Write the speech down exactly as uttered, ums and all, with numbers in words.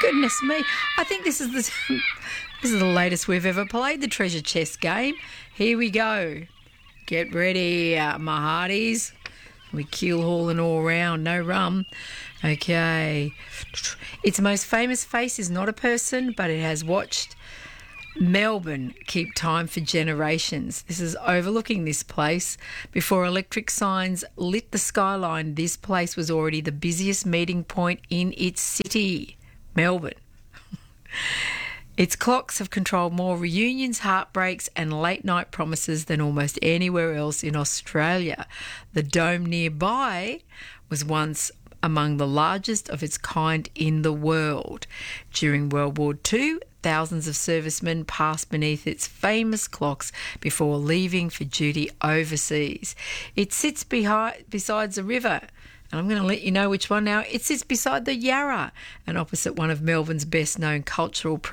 Goodness me. I think this is the this is the latest we've ever played, the treasure chest game. Here we go. Get ready, uh, my hearties. We keel hauling all round, no rum. Okay. Its most famous face is not a person, but it has watched Melbourne keep time for generations. This is overlooking this place. Before electric signs lit the skyline, this place was already the busiest meeting point in its city, Melbourne. Its clocks have controlled more reunions, heartbreaks and late-night promises than almost anywhere else in Australia. The dome nearby was once among the largest of its kind in the world. During World War Two, thousands of servicemen passed beneath its famous clocks before leaving for duty overseas. It sits behind, besides a river, and I'm going to let you know which one now. It sits beside the Yarra and opposite one of Melbourne's best-known cultural